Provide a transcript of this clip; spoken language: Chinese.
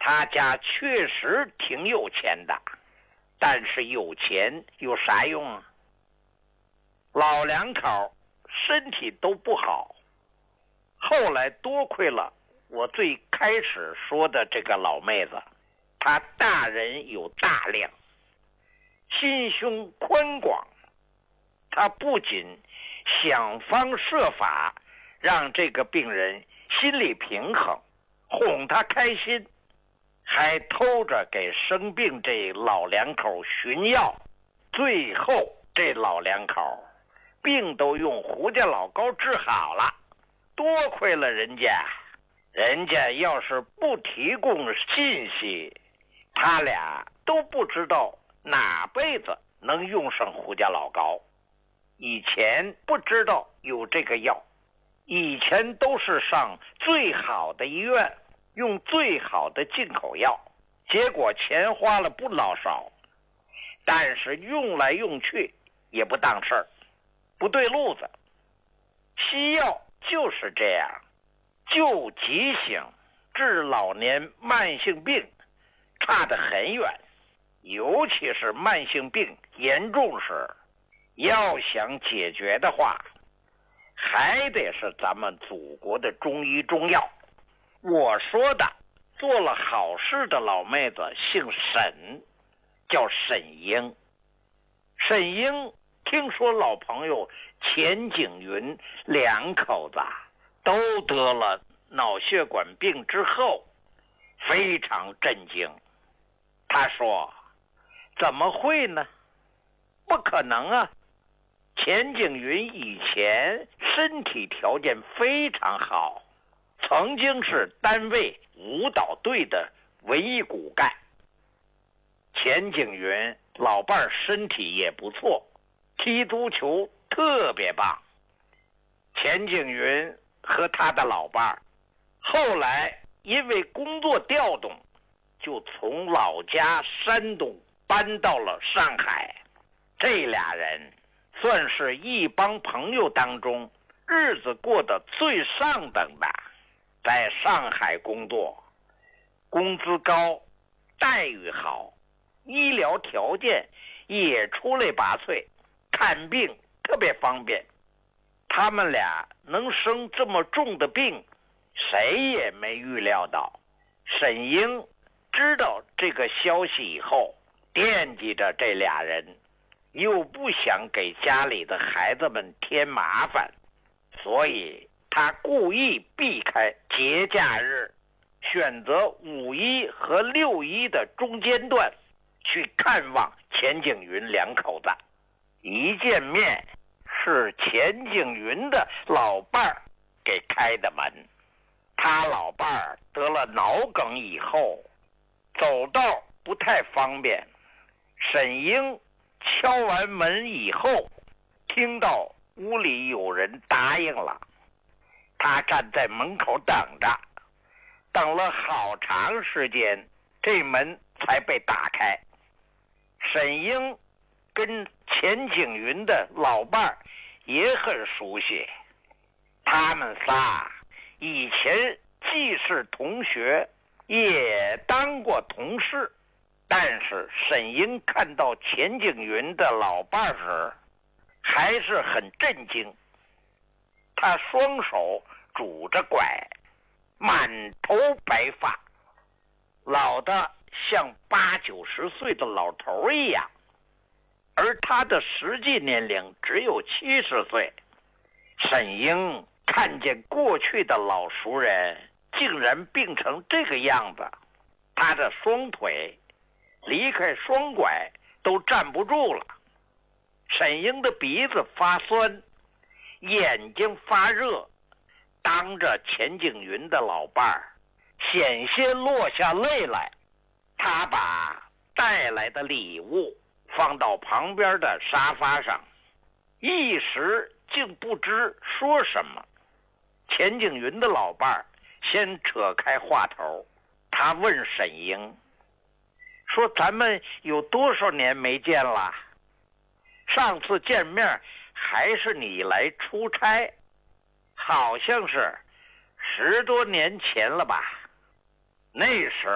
他家确实挺有钱的，但是有钱有啥用啊？老两口身体都不好，后来多亏了我最开始说的这个老妹子，她大人有大量，心胸宽广，她不仅想方设法让这个病人心理平衡，哄他开心，还偷着给生病这老两口寻药，最后这老两口病都用胡家老高治好了，多亏了人家要是不提供信息，他俩都不知道哪辈子能用上胡家老高。以前不知道有这个药，以前都是上最好的医院，用最好的进口药，结果钱花了不老少，但是用来用去也不当事儿，不对路子。西药就是这样，救急性治老年慢性病差得很远，尤其是慢性病严重时，要想解决的话，还得是咱们祖国的中医中药。我说的做了好事的老妹子姓沈，叫沈英。沈英听说老朋友钱景云两口子都得了脑血管病之后，非常震惊。他说：怎么会呢？不可能啊！钱景云以前身体条件非常好，曾经是单位舞蹈队的文艺骨干。钱景云老伴儿身体也不错，踢足球特别棒。钱景云和他的老伴儿后来因为工作调动，就从老家山东搬到了上海。这俩人算是一帮朋友当中日子过得最上等的，在上海工作，工资高，待遇好，医疗条件也出类拔萃，看病特别方便。他们俩能生这么重的病，谁也没预料到。沈英知道这个消息以后，惦记着这俩人，又不想给家里的孩子们添麻烦，所以他故意避开节假日，选择5·1和6·1的中间段去看望钱景云两口子。一见面是钱景云的老伴儿给开的门。他老伴儿得了脑梗以后，走道不太方便。沈英敲完门以后，听到屋里有人答应了，他站在门口等着，等了好长时间，这门才被打开。沈英跟钱景云的老伴儿也很熟悉，他们仨以前既是同学，也当过同事。但是沈英看到钱景云的老伴时，还是很震惊。他双手拄着拐，满头白发，老得像80、90岁的老头一样，而他的实际年龄只有70岁。沈英看见过去的老熟人竟然病成这个样子，他的双腿离开双拐都站不住了。沈英的鼻子发酸，眼睛发热，当着钱景云的老伴儿险些落下泪来。他把带来的礼物放到旁边的沙发上，一时竟不知说什么。钱景云的老伴儿先扯开话头，他问沈英说：咱们有多少年没见了？上次见面还是你来出差，好像是10多年前了吧。那时